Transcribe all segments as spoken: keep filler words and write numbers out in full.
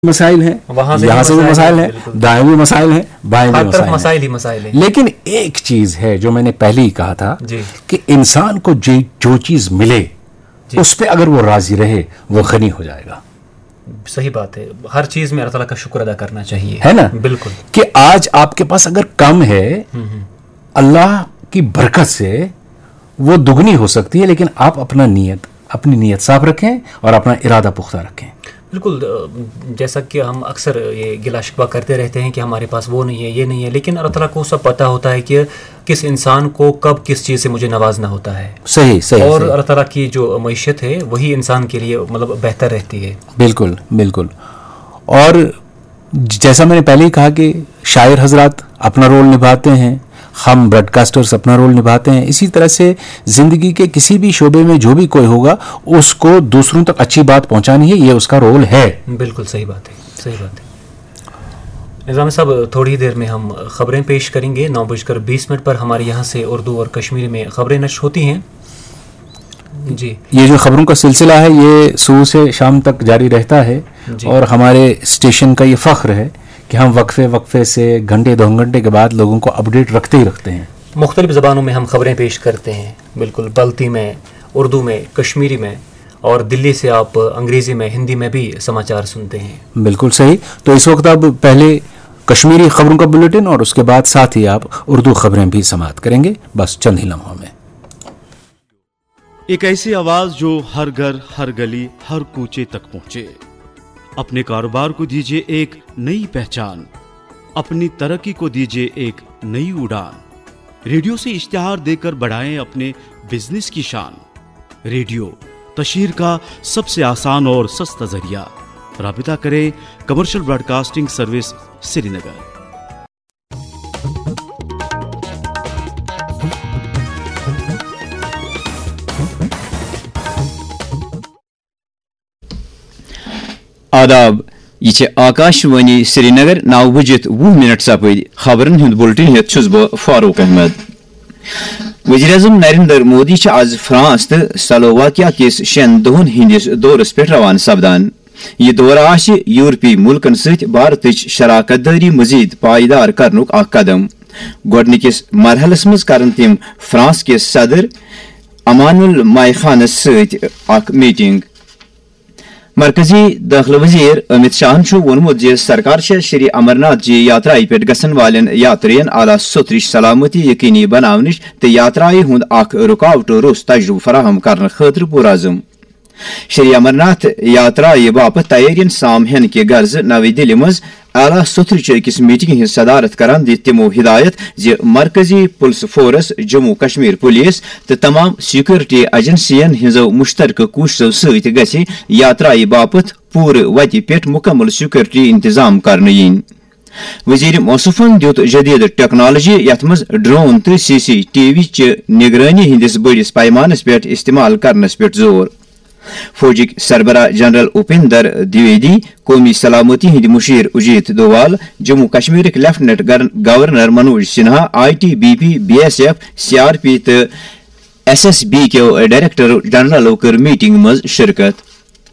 مسائل ہیں, یہاں سے بھی مسائل ہیں, دائیں بھی مسائل ہیں, بائیں بھی مسائل, مسائل ہی مسائل ہیں. لیکن ایک چیز ہے جو میں نے پہلے ہی کہا تھا جی. کہ انسان کو جو چیز ملے جی. اس پہ اگر وہ راضی رہے وہ غنی ہو جائے گا. صحیح بات ہے, ہر چیز میں اللہ تعالیٰ کا شکر ادا کرنا چاہیے, ہے نا. بالکل, کہ آج آپ کے پاس اگر کم ہے, اللہ کی برکت سے وہ دگنی ہو سکتی ہے, لیکن آپ اپنا نیت اپنی نیت صاف رکھیں اور اپنا ارادہ پختہ رکھیں. بالکل, جیسا کہ ہم اکثر یہ گلا شکوہ کرتے رہتے ہیں کہ ہمارے پاس وہ نہیں ہے, یہ نہیں ہے, لیکن اللہ تعالیٰ کو سب پتہ ہوتا ہے کہ کس انسان کو کب کس چیز سے مجھے نوازنا ہوتا ہے. صحیح صحیح. اور اللہ تعالیٰ کی جو معیشت ہے وہی انسان کے لیے مطلب بہتر رہتی ہے. بالکل بالکل. اور جیسا میں نے پہلے ہی کہا کہ شاعر حضرات اپنا رول نبھاتے ہیں, ہم براڈ کاسٹرز اپنا رول نبھاتے ہیں. اسی طرح سے زندگی کے کسی بھی شعبے میں جو بھی کوئی ہوگا اس کو دوسروں تک اچھی بات پہنچانی ہے, یہ اس کا رول ہے. بالکل صحیح بات ہے, صحیح بات ہے. نظام صاحب, تھوڑی دیر میں ہم خبریں پیش کریں گے. نو بج کر بیس منٹ پر ہمارے یہاں سے اردو اور کشمیری میں خبریں نشر ہوتی ہیں جی. یہ جو خبروں کا سلسلہ ہے یہ صبح سے شام تک جاری رہتا ہے جی. اور ہمارے اسٹیشن کا یہ فخر ہے کہ ہم وقفے وقفے سے گھنٹے دو گھنٹے کے بعد لوگوں کو اپڈیٹ رکھتے ہی رکھتے ہیں. مختلف زبانوں میں ہم خبریں پیش کرتے ہیں, بالکل, بلتی میں, اردو میں, کشمیری میں, اور دلی سے آپ انگریزی میں, ہندی میں بھی سماچار سنتے ہیں. بالکل صحیح. تو اس وقت اب پہلے کشمیری خبروں کا بلیٹن اور اس کے بعد ساتھ ہی آپ اردو خبریں بھی سماعت کریں گے, بس چند ہی لمحوں میں. ایک ایسی آواز جو ہر گھر, ہر گلی, ہر کوچے تک پہنچے. اپنے کاروبار کو دیجیے ایک نئی پہچان, اپنی ترقی کو دیجیے ایک نئی اڑان. ریڈیو سے اشتہار دے کر بڑھائیں اپنے بزنس کی شان. ریڈیو تشہیر کا سب سے آسان اور سستا ذریعہ. رابطہ کریں کمرشل براڈ کاسٹنگ سروس, سری نگر. آداب, یہ آکاش وانی سری نگر. نو بجت وہ منٹ سپد خبرن ہند بلٹن ہت چھس بہ فاروق احمد. وزیر اعظم نریندر مودی آز فرانس تو سلوواکیا کس شین دہن ہندس دورس پہ روانہ سپدان. یہ دور آہ یورپی ملکن ست بھارتچ شراکت داری مزید پائیدار کرنک اخ قدم. گۄڈنِکِس مرحلس مز کرن تم فرانس کس صدر امانوئل مائخانس ست اخ میٹنگ. مرکزی داخلہ وزیر امت شاہن وونمت سرکار شری امرناتھ جی یاترائی پہ گھن والن یاترین اعلی سطرچ سلامتی یقینی بناونچ تو یاترائی ہند اخ رکاوٹ روس تجربہ فراہم کرنے خاطر پرعزم. شری امرناتھ یاترائی باپت تیارین سام ہین کہ غرض نوی دلی مز اعلی سطرچ اکس میٹنگ ہز صدارت کران دت تمو ہدایت زِ مرکزی police force, Jammu Kashmir police تو تمام سیکورٹی ایجنسین ہزو مشترکہ کوششو ست گژھِ یاترائی باپت پورٕ وتہِ پٮ۪ٹھ مکمل سیکورٹی انتظام کرنہٕ یِنۍ. وزیر موصوفن دیت جدید ٹیکنالوجی یتھ مز ڈرون تو سی سی ٹی وی چہ نگرانی ہندس بڑس پیمانس پہ استعمال کرنس پہ زور. فوجک سربراہ جنرل اپیندر دویدی, قومی سلامتی ہند مشیر Ajit دووال, Jammu کشمیرک lieutenant governor Manoj Sinha, I T B P, B S F, C R P تو ایس ایس بی کیو ڈائریکٹر جنرلو کر میٹنگ مز شرکت.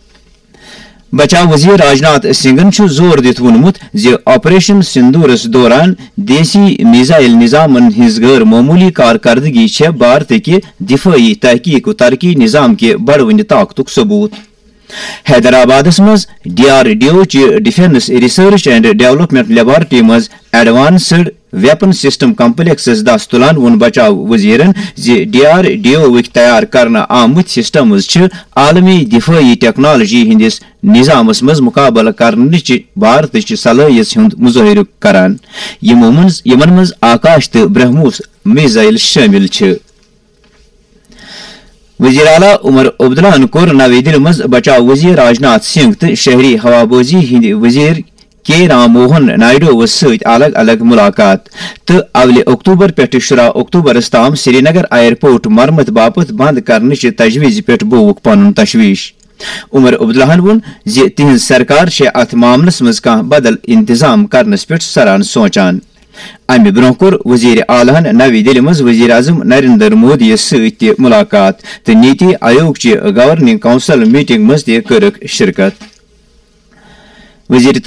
بچاؤ وزیر راجناتھ سنگھن زور دت وونمت زِ آپریشن سندورس دوران دیسی میزائل نظامن ہز غیر معمولی کارکردگی چھ بھارت کہ دفاعی تحقیق و ترقی نظام کے بڑوٕنہِ طاقتک ثبوت. حیدرآبادس مز ڈی آر ڈی او چہ defence research and development laboratory مز ایڈوانسڈ ویپن سسٹم کمپلیکسس دس تلان وون بچاؤ وزیرن زِ ڈی آر ڈی او تیار کرنا آمت سسٹمز چھ عالمی دفاعی ٹیکنالوجی ہندس نظامس مز مقابلہ کرنچ بھارتچ صلاحیت ہند مظاہرہ کران, یمن مز آکاش تو برہموس میزائل شامل چھ. وزیر اعلیٰ عمر عبداللہ کور نوی دلی مز بچاؤ وزیر راجناتھ سنگھ تو شہری ہوا بازی ہند وزیر کے رام موہن نائیڈو ست الگ الگ ملاقات تو اول اکتوبر پہ شراہ اکتوبرس تام سری نگر ایئرپورٹ مرمت باپت بند کرنچ تجویز پہ بوک پن تشویش. عمر عبداللہ وون زِ تہذ سرکار چھ ات معاملس مز کھانا بدل انتظام کرنس پہ سران سوچان. امہ برہ کور وزیر اعلیٰ نوی دلی مز وزیر اعظم نریندر مودی ست ملاقات تو نیتی آیوگ چہ گورننگ کونسل میٹنگ مز تہ کرک شرکت. वजीर